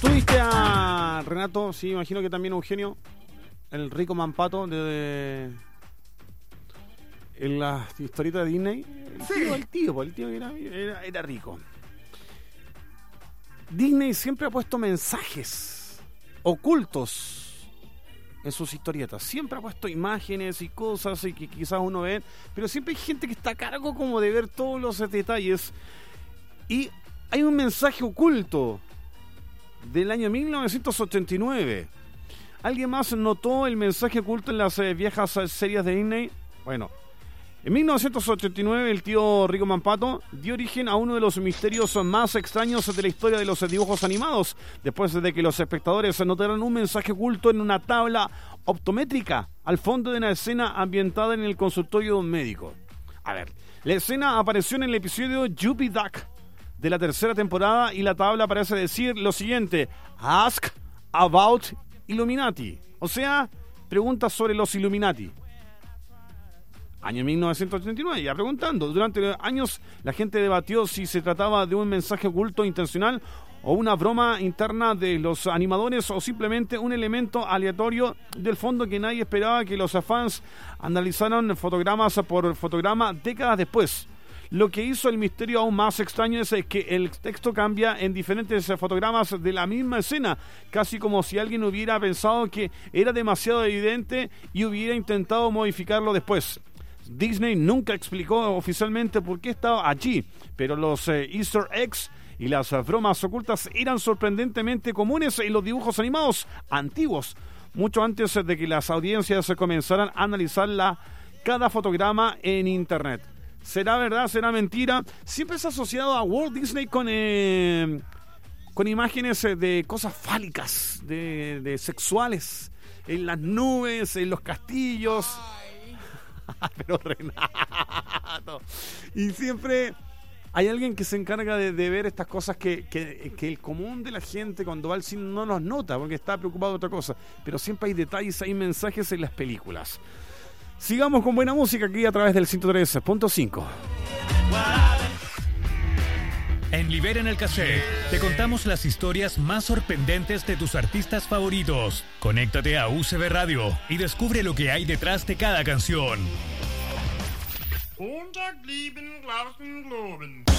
Tuviste a Renato, sí, imagino que también Eugenio, el rico Mampato en la historieta de Disney. El tío era rico. Disney siempre ha puesto mensajes ocultos en sus historietas. Siempre ha puesto imágenes y cosas y que quizás uno ve, pero siempre hay gente que está a cargo como de ver todos los detalles. Y hay un mensaje oculto del año 1989. ¿Alguien más notó el mensaje oculto en las viejas series de Disney? Bueno, en 1989 el tío Rico Mampato dio origen a uno de los misterios más extraños de la historia de los dibujos animados, después de que los espectadores notaran un mensaje oculto en una tabla optométrica al fondo de una escena ambientada en el consultorio de un médico. A ver, la escena apareció en el episodio Juppie Duck de la tercera temporada y la tabla parece decir lo siguiente: Ask about Illuminati, o sea, preguntas sobre los Illuminati. Año 1989, ya preguntando. Durante años la gente debatió si se trataba de un mensaje oculto intencional o una broma interna de los animadores o simplemente un elemento aleatorio del fondo que nadie esperaba que los fans analizaran fotogramas por fotograma décadas después. Lo que hizo el misterio aún más extraño es que el texto cambia en diferentes fotogramas de la misma escena, casi como si alguien hubiera pensado que era demasiado evidente y hubiera intentado modificarlo después. Disney nunca explicó oficialmente por qué estaba allí, pero los Easter eggs y las bromas ocultas eran sorprendentemente comunes en los dibujos animados antiguos, mucho antes de que las audiencias comenzaran a analizar cada fotograma en internet. ¿Será verdad? ¿Será mentira? Siempre se ha asociado a Walt Disney con imágenes de cosas fálicas, de sexuales, en las nubes, en los castillos. Pero Renato. Y siempre hay alguien que se encarga de ver estas cosas que el común de la gente cuando va al cine no los nota porque está preocupado de otra cosa. Pero siempre hay detalles, hay mensajes en las películas. Sigamos con buena música aquí a través del 103.5. En Libera en el Cassette te contamos las historias más sorprendentes de tus artistas favoritos. Conéctate a UCB Radio y descubre lo que hay detrás de cada canción.